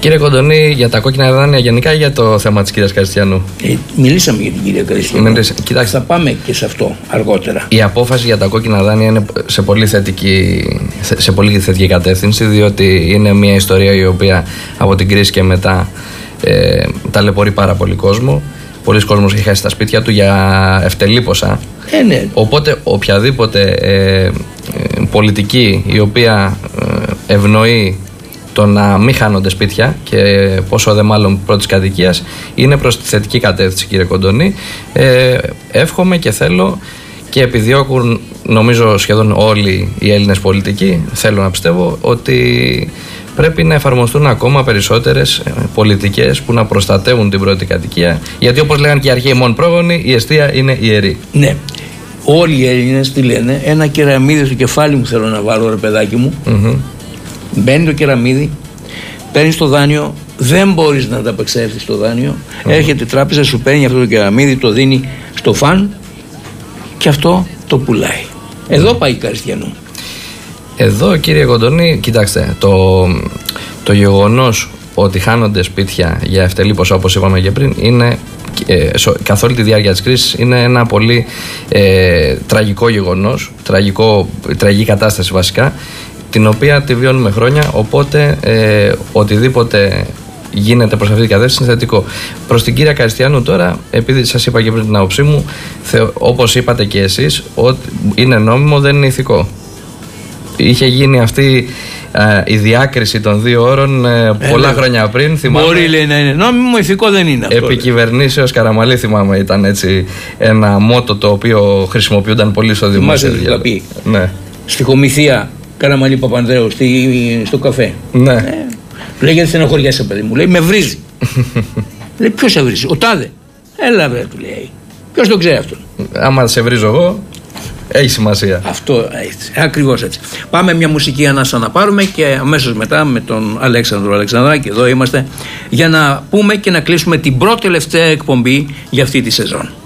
Κύριε Κοντονή, για τα κόκκινα δάνεια γενικά ή για το θέμα της κυρίας Καριστιανού? Μιλήσαμε για την κυρία Καριστιανού. Θα πάμε και σε αυτό αργότερα. Η απόφαση για τα κόκκινα δάνεια είναι σε πολύ θετική κατεύθυνση, διότι είναι μια ιστορία η οποία από την κρίση και μετά ταλαιπωρεί πάρα πολύ κόσμο. Πολλοί κόσμος έχει χάσει τα σπίτια του για ευτελή ποσά. Ναι. Οπότε οποιαδήποτε πολιτική η οποία ευνοεί το να μην χάνονται σπίτια και πόσο δε μάλλον πρώτης κατοικίας είναι προς τη θετική κατεύθυνση, κύριε Κοντονή. Εύχομαι και θέλω και επιδιώκουν, νομίζω σχεδόν όλοι οι Έλληνες πολιτικοί, θέλω να πιστεύω ότι πρέπει να εφαρμοστούν ακόμα περισσότερες πολιτικές που να προστατεύουν την πρώτη κατοικία, γιατί όπως λέγανε και οι αρχαίοι μόν πρόγονοι, η εστία είναι ιερή. Ναι. Όλοι οι Έλληνες τι λένε? Ένα κεραμίδι στο κεφάλι μου θέλω να βάλω, ρε παιδάκι μου. Μπαίνει το κεραμίδι, παίρνει το δάνειο, δεν μπορείς να ανταπεξέλθεις στο δάνειο. Έρχεται η τράπεζα, σου παίρνει αυτό το κεραμίδι, το δίνει στο φαν και αυτό το πουλάει. Εδώ πάει η Καριστιανού. Εδώ, κύριε Κοντονή, κοιτάξτε, το γεγονός ότι χάνονται σπίτια για ευτελή ποσά, όπως είπαμε και πριν, είναι καθ' όλη τη διάρκεια της κρίσης είναι ένα πολύ τραγικό γεγονός, τραγική κατάσταση βασικά, την οποία τη βιώνουμε χρόνια, οπότε οτιδήποτε γίνεται προς αυτή την κατεύθυνση είναι θετικό. Προς την κυρία Καριστιανού τώρα, επειδή σας είπα και πριν την άποψή μου, όπως είπατε και εσείς, ότι είναι νόμιμο, δεν είναι ηθικό. Είχε γίνει αυτή η διάκριση των δύο όρων πολλά χρόνια πριν. Θυμάμαι, μπορεί, λέει, να είναι νόμιμο, ηθικό δεν είναι αυτό. Επί κυβερνήσεως Καραμαλή, θυμάμαι, ήταν έτσι ένα μότο το οποίο χρησιμοποιούνταν πολύ στο δημόσιο. Ναι. Στη Κομηθεία Καραμαλή Παπανδρέου, στο καφέ. Ναι. Λέει, γιατί στενοχωριέσαι, παιδί μου? Λέει, με βρίζει. Λέει, ποιος σε βρίζει? Ο τάδε. Έλα, βρε, του λέει. Ποιος τον ξέρει αυτόν? Άμα σε βρίζω εγώ, έχει σημασία. Αυτό έτσι. Ακριβώς έτσι. Πάμε μια μουσική ανάσα να πάρουμε και αμέσως μετά με τον Αλέξανδρο Αλεξανδράκη, εδώ είμαστε, για να πούμε και να κλείσουμε την πρώτη τελευταία εκπομπή για αυτή τη σεζόν.